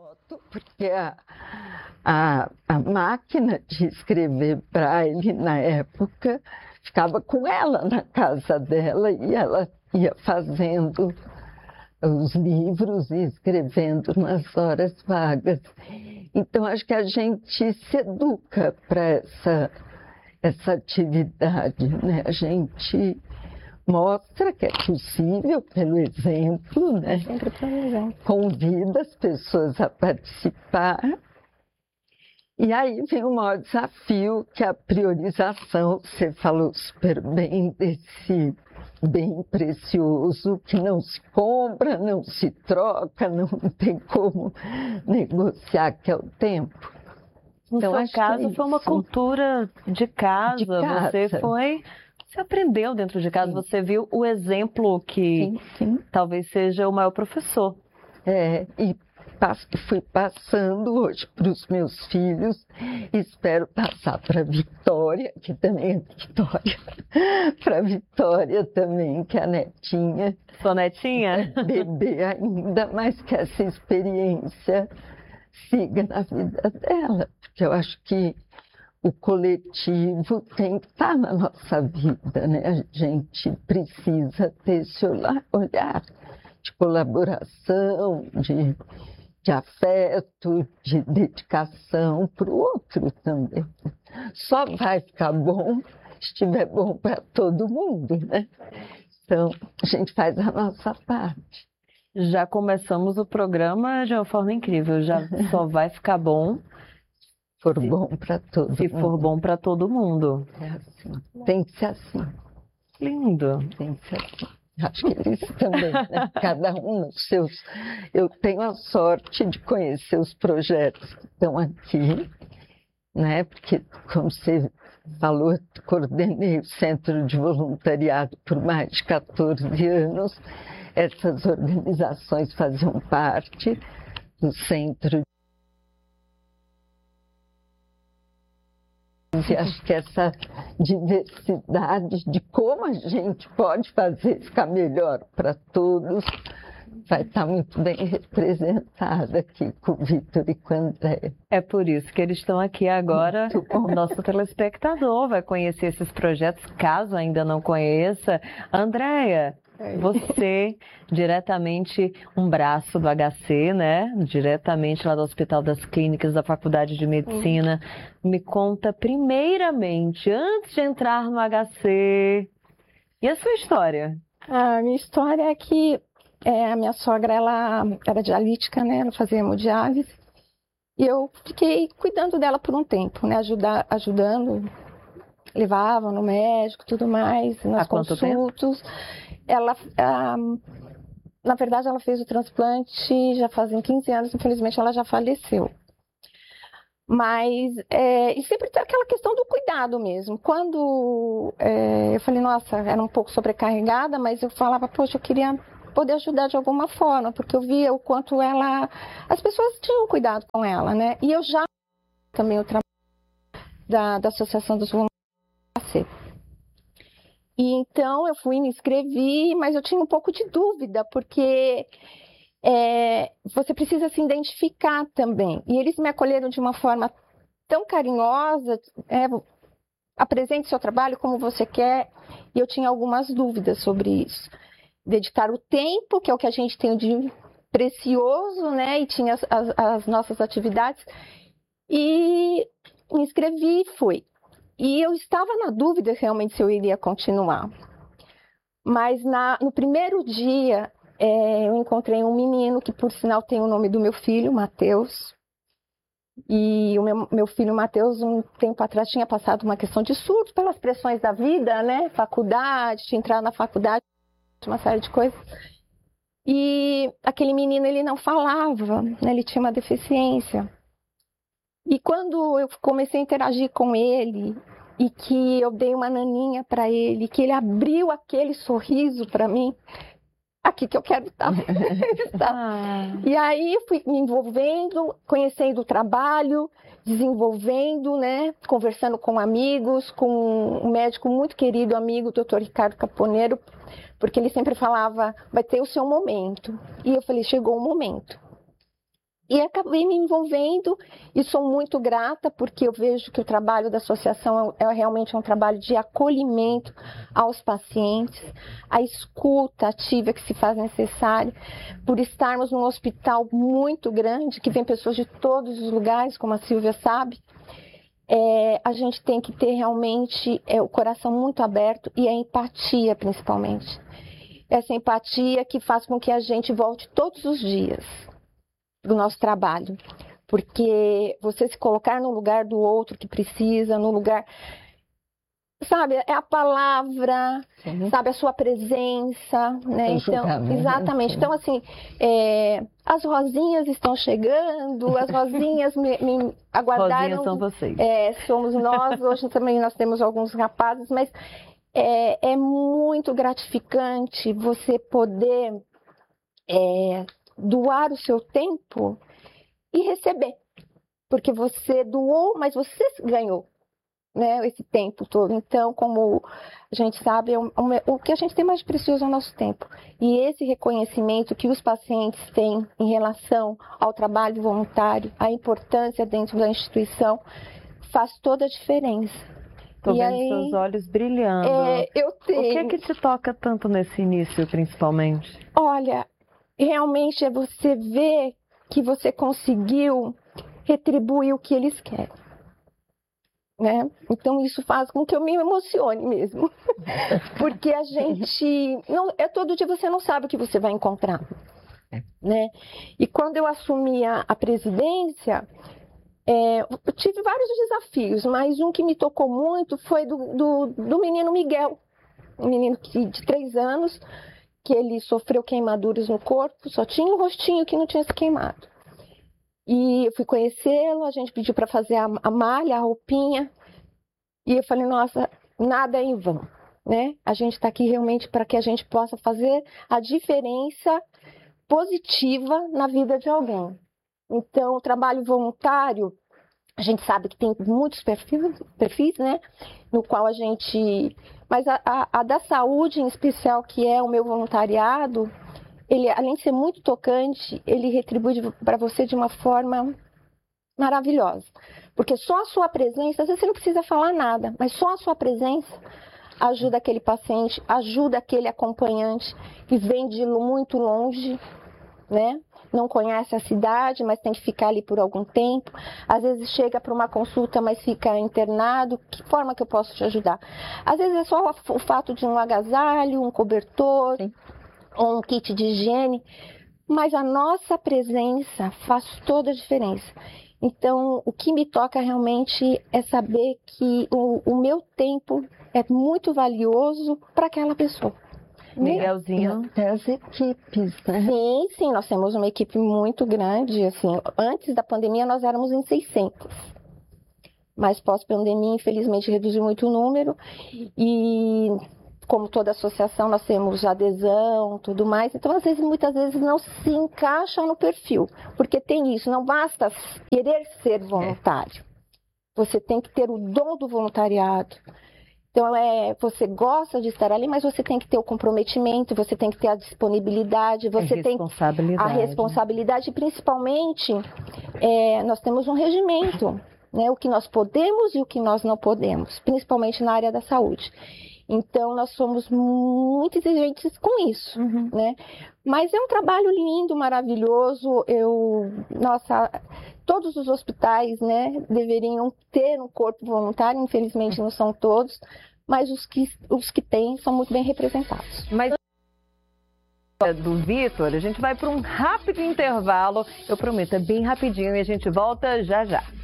Porque a máquina de escrever braille na época ficava com ela na casa dela e ela ia fazendo os livros e escrevendo nas horas vagas. Então, acho que a gente se educa para essa atividade, né? A gente mostra que é possível pelo exemplo, né? Convida as pessoas a participar. E aí vem o maior desafio, que é a priorização. Você falou super bem desse bem precioso que não se compra, não se troca, não tem como negociar, que é o tempo. No seu caso, foi uma cultura de casa. Você aprendeu dentro de casa, você viu o exemplo que talvez seja o maior professor. E fui passando hoje para os meus filhos, espero passar para a Vitória, que também é Vitória, para a Vitória também, que é a netinha. Sua netinha? Bebê ainda, mas que essa experiência siga na vida dela, porque eu acho que o coletivo tem que estar na nossa vida, né? A gente precisa ter esse olhar de colaboração, de afeto, de dedicação para o outro também. Só vai ficar bom se estiver bom para todo mundo, né? Então, a gente faz a nossa parte. Já começamos o programa de uma forma incrível, já só vai ficar bom se for bom para todo mundo. Se for bom para todo mundo. É assim. Tem que ser assim. Lindo. Tem que ser assim. Acho que eles também, né? Cada um nos seus. Eu tenho a sorte de conhecer os projetos que estão aqui, né? Porque, como você falou, eu coordenei o Centro de Voluntariado por mais de 14 anos. Essas organizações faziam parte do Centro. E acho que essa diversidade de como a gente pode fazer ficar melhor para todos vai estar muito bem representada aqui com o Vitor e com a Andréia. É por isso que eles estão aqui agora. O nosso telespectador vai conhecer esses projetos, caso ainda não conheça. Andréia, você, diretamente um braço do HC, né? Diretamente lá do Hospital das Clínicas da Faculdade de Medicina. Me conta primeiramente, antes de entrar no HC, e a sua história? A minha história é que a minha sogra, ela era dialítica, né? Ela fazia hemodiálise. E eu fiquei cuidando dela por um tempo, né? Ajudando, levava no médico, tudo mais, nas consultas. Ela, na verdade, ela fez o transplante já fazem 15 anos, infelizmente ela já faleceu. Mas, e sempre tem aquela questão do cuidado mesmo. Quando eu falei, nossa, era um pouco sobrecarregada, mas eu falava, poxa, eu queria poder ajudar de alguma forma, porque eu via o quanto as pessoas tinham cuidado com ela, né? E eu já também o trabalho da Associação dos Voluntários. E então eu fui, me inscrevi, mas eu tinha um pouco de dúvida, porque você precisa se identificar também. E eles me acolheram de uma forma tão carinhosa, apresente seu trabalho como você quer, e eu tinha algumas dúvidas sobre isso. Dedicar o tempo, que é o que a gente tem de precioso, né? E tinha as nossas atividades. E me inscrevi e fui. E eu estava na dúvida realmente se eu iria continuar. Mas no primeiro dia, eu encontrei um menino que, por sinal, tem o nome do meu filho, Matheus. E o meu filho Matheus, um tempo atrás, tinha passado uma questão de surto pelas pressões da vida, né? Faculdade, tinha entrado na faculdade, uma série de coisas. E aquele menino, ele não falava, né? Ele tinha uma deficiência. E quando eu comecei a interagir com ele, e que eu dei uma naninha para ele, que ele abriu aquele sorriso para mim, aqui que eu quero estar. E aí eu fui me envolvendo, conhecendo o trabalho, desenvolvendo, né? Conversando com amigos, com um médico muito querido, amigo, o Dr. Ricardo Caponeiro, porque ele sempre falava, vai ter o seu momento. E eu falei, chegou o momento. E acabei me envolvendo e sou muito grata porque eu vejo que o trabalho da associação é realmente um trabalho de acolhimento aos pacientes, a escuta ativa que se faz necessária, por estarmos num hospital muito grande, que vem pessoas de todos os lugares, como a Silvia sabe. A gente tem que ter realmente o coração muito aberto e a empatia, principalmente. Essa empatia que faz com que a gente volte todos os dias do nosso trabalho, porque você se colocar no lugar do outro que precisa, no lugar, sabe, é a palavra, sim, sabe, a sua presença, né? Então, exatamente. Então, assim, as rosinhas estão chegando, as rosinhas me aguardaram. Rosinhas são vocês. Somos nós, hoje também nós temos alguns rapazes, mas é muito gratificante você poder doar o seu tempo e receber, porque você doou, mas você ganhou, né, esse tempo todo. Então, como a gente sabe, o que a gente tem mais precioso é o nosso tempo. E esse reconhecimento que os pacientes têm em relação ao trabalho voluntário, a importância dentro da instituição, faz toda a diferença. Estou vendo seus olhos brilhando. Eu tenho. O que te toca tanto nesse início, principalmente? Olha, realmente é você ver que você conseguiu retribuir o que eles querem, né? Então isso faz com que eu me emocione mesmo, porque a gente todo dia você não sabe o que você vai encontrar, né? E quando eu assumi a presidência, eu tive vários desafios, mas um que me tocou muito foi do menino Miguel, um menino de 3 anos, que ele sofreu queimaduras no corpo, só tinha o rostinho que não tinha se queimado. E eu fui conhecê-lo, a gente pediu para fazer a malha, a roupinha, e eu falei, nossa, nada é em vão, né? A gente está aqui realmente para que a gente possa fazer a diferença positiva na vida de alguém. Então, o trabalho voluntário, a gente sabe que tem muitos perfis, né? No qual a gente... Mas a da saúde, em especial, que é o meu voluntariado, ele, além de ser muito tocante, ele retribui para você de uma forma maravilhosa. Porque só a sua presença, às vezes você não precisa falar nada, mas só a sua presença ajuda aquele paciente, ajuda aquele acompanhante que vem de muito longe, né? Não conhece a cidade, mas tem que ficar ali por algum tempo. Às vezes chega para uma consulta, mas fica internado. Que forma que eu posso te ajudar? Às vezes é só o fato de um agasalho, um cobertor, sim, ou um kit de higiene. Mas a nossa presença faz toda a diferença. Então, o que me toca realmente é saber que o meu tempo é muito valioso para aquela pessoa. Miguelzinho. As equipes, né? Sim, nós temos uma equipe muito grande, assim, antes da pandemia nós éramos em 600, mas pós-pandemia infelizmente reduziu muito o número e como toda associação nós temos adesão, tudo mais, então muitas vezes não se encaixa no perfil, porque tem isso, não basta querer ser voluntário, você tem que ter o dom do voluntariado. Então, você gosta de estar ali, mas você tem que ter o comprometimento, você tem que ter a disponibilidade, você tem a responsabilidade, e principalmente, nós temos um regimento, né, o que nós podemos e o que nós não podemos, principalmente na área da saúde. Então, nós somos muito exigentes com isso, né? Mas é um trabalho lindo, maravilhoso. Todos os hospitais, né, deveriam ter um corpo voluntário, infelizmente não são todos, mas os que têm são muito bem representados. Mas do Vitor, a gente vai para um rápido intervalo, eu prometo, é bem rapidinho e a gente volta já já.